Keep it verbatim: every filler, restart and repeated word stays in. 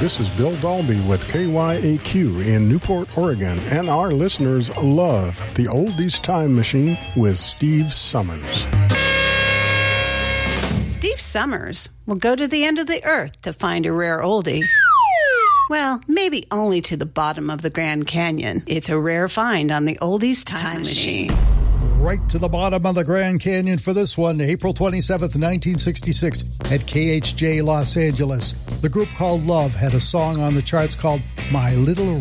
This is Bill Dalby with K Y A Q in Newport, Oregon, and our listeners love the Oldies Time Machine with Steve Summers. Steve Summers will go to the end of the earth to find a rare oldie. Well, maybe only to the bottom of the Grand Canyon. It's a rare find on the Oldies Time, Time Machine. Right to the bottom of the Grand Canyon for this one, April twenty-seventh, nineteen sixty-six, at K H J Los Angeles. The group called Love had a song on the charts called My Little